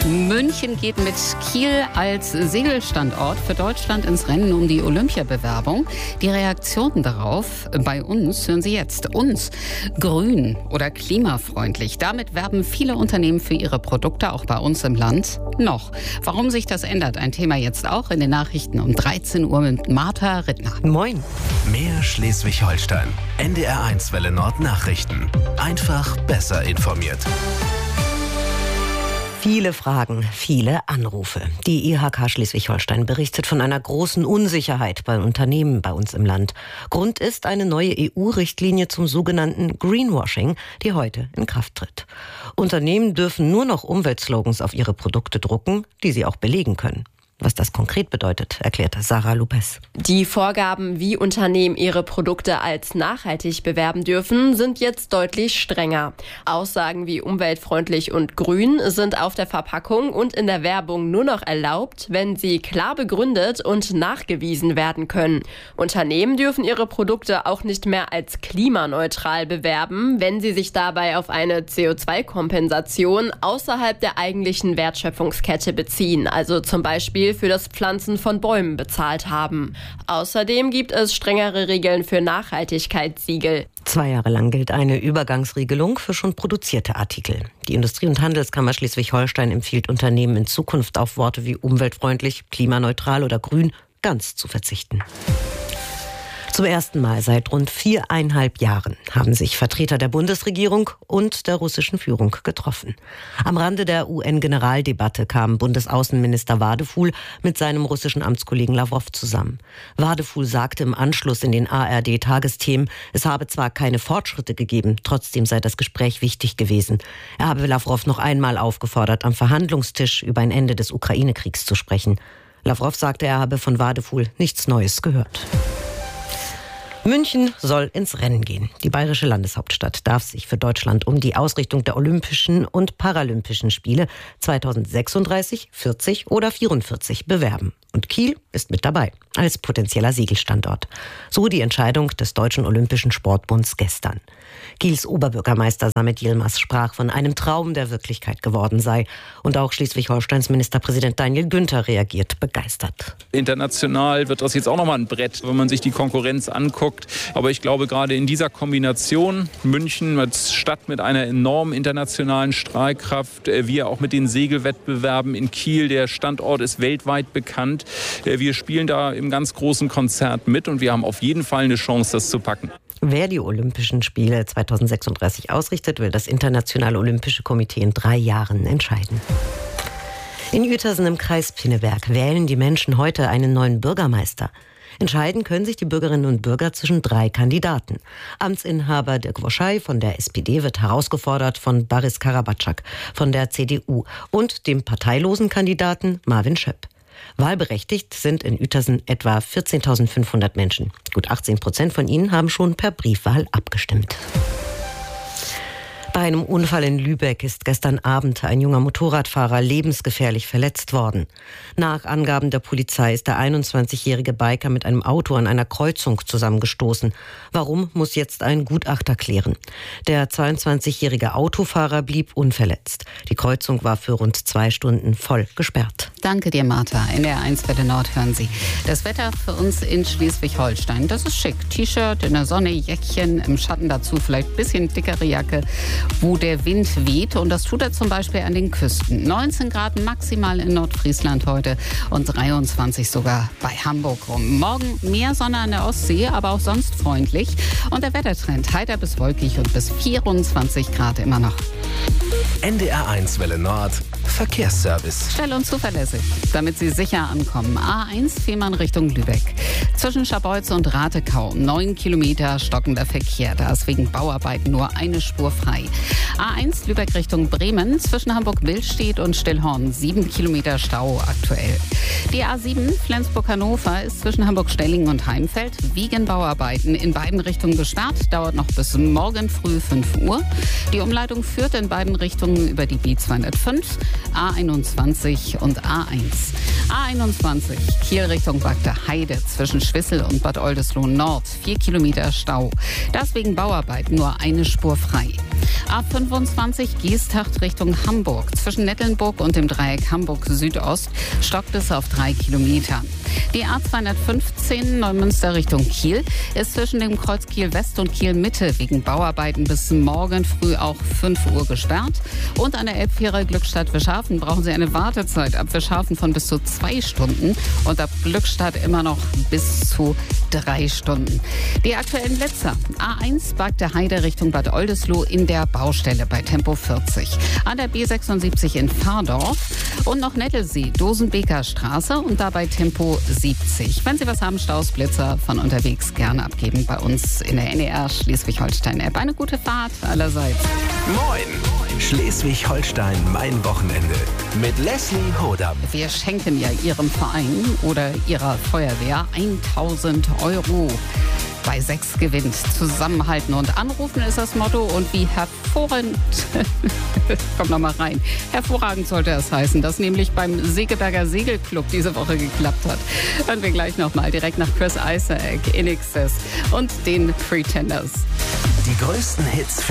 München geht mit Kiel als Segelstandort für Deutschland ins Rennen um die Olympiabewerbung. Die Reaktionen darauf bei uns hören Sie jetzt. Uns grün oder klimafreundlich. Damit werben viele Unternehmen für ihre Produkte, auch bei uns im Land, noch. Warum sich das ändert, ein Thema jetzt auch in den Nachrichten um 13 Uhr mit Martha Rittner. Moin. Mehr Schleswig-Holstein. NDR1 Welle Nord Nachrichten. Einfach besser informiert. Viele Fragen, viele Anrufe. Die IHK Schleswig-Holstein berichtet von einer großen Unsicherheit bei Unternehmen bei uns im Land. Grund ist eine neue EU-Richtlinie zum sogenannten Greenwashing, die heute in Kraft tritt. Unternehmen dürfen nur noch Umweltslogans auf ihre Produkte drucken, die sie auch belegen können. Was das konkret bedeutet, erklärt Sarah Lopez. Die Vorgaben, wie Unternehmen ihre Produkte als nachhaltig bewerben dürfen, sind jetzt deutlich strenger. Aussagen wie umweltfreundlich und grün sind auf der Verpackung und in der Werbung nur noch erlaubt, wenn sie klar begründet und nachgewiesen werden können. Unternehmen dürfen ihre Produkte auch nicht mehr als klimaneutral bewerben, wenn sie sich dabei auf eine CO2-Kompensation außerhalb der eigentlichen Wertschöpfungskette beziehen, also zum Beispiel für das Pflanzen von Bäumen bezahlt haben. Außerdem gibt es strengere Regeln für Nachhaltigkeitssiegel. 2 Jahre lang gilt eine Übergangsregelung für schon produzierte Artikel. Die Industrie- und Handelskammer Schleswig-Holstein empfiehlt Unternehmen in Zukunft auf Worte wie umweltfreundlich, klimaneutral oder grün ganz zu verzichten. Zum ersten Mal seit rund 4,5 Jahren haben sich Vertreter der Bundesregierung und der russischen Führung getroffen. Am Rande der UN-Generaldebatte kam Bundesaußenminister Wadefuhl mit seinem russischen Amtskollegen Lawrow zusammen. Wadefuhl sagte im Anschluss in den ARD-Tagesthemen, es habe zwar keine Fortschritte gegeben, trotzdem sei das Gespräch wichtig gewesen. Er habe Lawrow noch einmal aufgefordert, am Verhandlungstisch über ein Ende des Ukraine-Kriegs zu sprechen. Lawrow sagte, er habe von Wadefuhl nichts Neues gehört. München soll ins Rennen gehen. Die bayerische Landeshauptstadt darf sich für Deutschland um die Ausrichtung der Olympischen und Paralympischen Spiele 2036, 40 oder 44 bewerben. Und Kiel ist mit dabei, als potenzieller Segelstandort. So die Entscheidung des Deutschen Olympischen Sportbunds gestern. Kiels Oberbürgermeister Samet Yilmaz sprach von einem Traum, der Wirklichkeit geworden sei. Und auch Schleswig-Holsteins Ministerpräsident Daniel Günther reagiert begeistert. International wird das jetzt auch nochmal ein Brett, wenn man sich die Konkurrenz anguckt. Aber ich glaube, gerade in dieser Kombination München als Stadt mit einer enormen internationalen Strahlkraft, wir auch mit den Segelwettbewerben in Kiel, der Standort ist weltweit bekannt. Wir spielen da im ganz großen Konzert mit und wir haben auf jeden Fall eine Chance, das zu packen. Wer die Olympischen Spiele 2036 ausrichtet, will das Internationale Olympische Komitee in 3 Jahren entscheiden. In Uetersen im Kreis Pinneberg wählen die Menschen heute einen neuen Bürgermeister. Entscheiden können sich die Bürgerinnen und Bürger zwischen 3 Kandidaten. Amtsinhaber Dirk Woschei von der SPD wird herausgefordert von Boris Karabatschak von der CDU und dem parteilosen Kandidaten Marvin Schöpp. Wahlberechtigt sind in Uetersen etwa 14.500 Menschen. Gut 18% von ihnen haben schon per Briefwahl abgestimmt. Bei einem Unfall in Lübeck ist gestern Abend ein junger Motorradfahrer lebensgefährlich verletzt worden. Nach Angaben der Polizei ist der 21-jährige Biker mit einem Auto an einer Kreuzung zusammengestoßen. Warum, muss jetzt ein Gutachter klären. Der 22-jährige Autofahrer blieb unverletzt. Die Kreuzung war für rund 2 Stunden voll gesperrt. Danke dir, Martha. NDR1 Welle Nord hören Sie. Das Wetter für uns in Schleswig-Holstein, das ist schick. T-Shirt, in der Sonne, Jäckchen, im Schatten dazu vielleicht ein bisschen dickere Jacke, wo der Wind weht. Und das tut er zum Beispiel an den Küsten. 19 Grad maximal in Nordfriesland heute und 23 sogar bei Hamburg rum. Morgen mehr Sonne an der Ostsee, aber auch sonst freundlich. Und der Wettertrend heiter bis wolkig und bis 24 Grad immer noch. NDR1 Welle Nord Verkehrsservice. Schnell und zuverlässig, damit Sie sicher ankommen. A1 Fehmarn Richtung Lübeck. Zwischen Scharbeutz und Ratekau 9 Kilometer stockender Verkehr. Da ist wegen Bauarbeiten nur eine Spur frei. A1 Lübeck Richtung Bremen. Zwischen Hamburg-Billstedt und Stillhorn 7 Kilometer Stau aktuell. Die A7 Flensburg-Hannover ist zwischen Hamburg-Stellingen und Heimfeld wegen Bauarbeiten in beiden Richtungen gesperrt. Dauert noch bis morgen früh 5 Uhr. Die Umleitung führt in beiden Richtungen über die B205, A21 und A1. A21 Kiel Richtung Bagde Heide zwischen Schwissel und Bad Oldesloe Nord 4 Kilometer Stau. Deswegen Bauarbeiten nur eine Spur frei. A25 Geesthacht Richtung Hamburg. Zwischen Nettelnburg und dem Dreieck Hamburg Südost stockt es auf 3 Kilometern. Die A215 Neumünster Richtung Kiel ist zwischen dem Kreuz Kiel West und Kiel Mitte wegen Bauarbeiten bis morgen früh auch 5 Uhr gesperrt. Und an der Elbfähre Glückstadt-Wischhafen brauchen Sie eine Wartezeit ab Wischhafen von bis zu 2 Stunden und ab Glückstadt immer noch bis zu 3 Stunden. Die aktuellen Blitzer. A1 Bagde Heide Richtung Bad Oldesloe in der Baustelle bei Tempo 40. An der B76 in Pfahrdorf und noch Nettelsee, Dosenbeker Straße und dabei Tempo 70. Wenn Sie was haben, Staus, Blitzer von unterwegs gerne abgeben bei uns in der NDR Schleswig-Holstein-App. Eine gute Fahrt allerseits. Moin! Schleswig-Holstein, mein Wochenende. Mit Leslie Hodam. Wir schenken ja Ihrem Verein oder Ihrer Feuerwehr 1.000 €. Bei 6 gewinnt. Zusammenhalten und anrufen ist das Motto. Und wie hervorragend, komm noch mal rein, hervorragend sollte es heißen, dass nämlich beim Segeberger Segelclub diese Woche geklappt hat. Hören wir gleich noch mal direkt nach Chris Isaak, In Excess und den Pretenders. Die größten Hits für